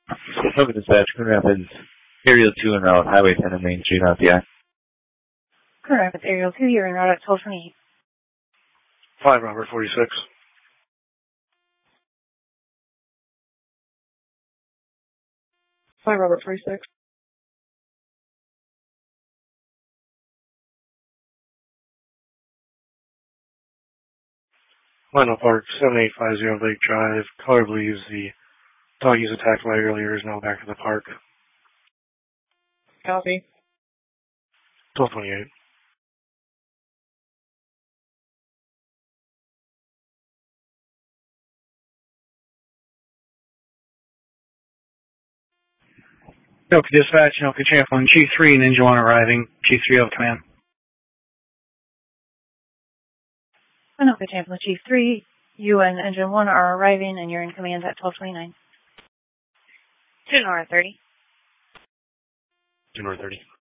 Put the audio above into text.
Over dispatch, Coon Rapids, Aerial 2 en route, Highway 10 and Main Street, RPI. Coon Rapids, Aerial 2, you're en route at 1228. 5 Robert 46. 5 Robert 46. 1 Park, 7850 Lake Drive. Caller believes the dog he was attacked by earlier is now back at the park. Copy. 1228. Noka dispatch, Noka Champlin, Chief 3, Ninja 1 arriving. Chief 3 of command. Noka Champlin, Chief 3, you and Engine 1 are arriving and you're in command at 1229. 2 North 30. 2 North 30.